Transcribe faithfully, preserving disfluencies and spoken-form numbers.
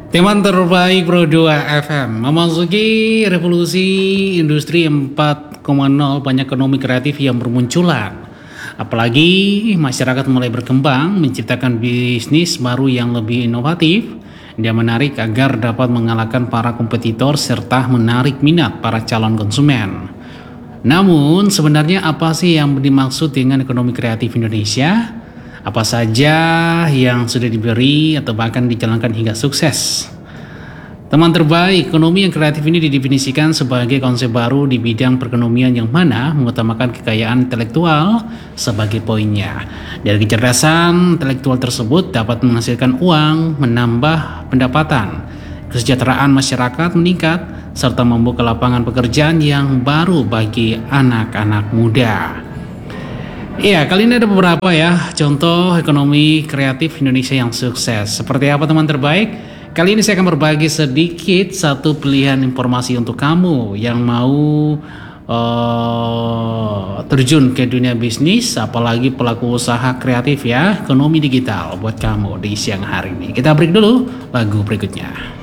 Teman terbaik Pro dua F M memasuki revolusi industri empat koma nol, banyak ekonomi kreatif yang bermunculan. Apalagi masyarakat mulai berkembang menciptakan bisnis baru yang lebih inovatif dan menarik agar dapat mengalahkan para kompetitor serta menarik minat para calon konsumen. Namun sebenarnya apa sih yang dimaksud dengan ekonomi kreatif Indonesia? Apa saja yang sudah diberi atau bahkan dijalankan hingga sukses? Teman terbaik, ekonomi yang kreatif ini didefinisikan sebagai konsep baru di bidang perekonomian yang mana mengutamakan kekayaan intelektual sebagai poinnya. Dari kecerdasan intelektual tersebut dapat menghasilkan uang, menambah pendapatan, kesejahteraan masyarakat meningkat, serta membuka lapangan pekerjaan yang baru bagi anak-anak muda. Iya, kali ini ada beberapa ya contoh ekonomi kreatif Indonesia yang sukses. Seperti apa teman terbaik? Kali ini saya akan berbagi sedikit satu pilihan informasi untuk kamu yang mau uh, terjun ke dunia bisnis, apalagi pelaku usaha kreatif ya, ekonomi digital buat kamu di siang hari ini. Kita break dulu lagu berikutnya.